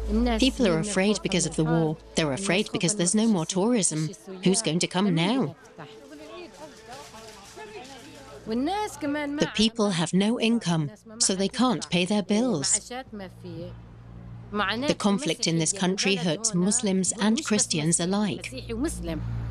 People are afraid because of the war. They're afraid because there's no more tourism. Who's going to come now? The people have no income, so they can't pay their bills. The conflict in this country hurts Muslims and Christians alike.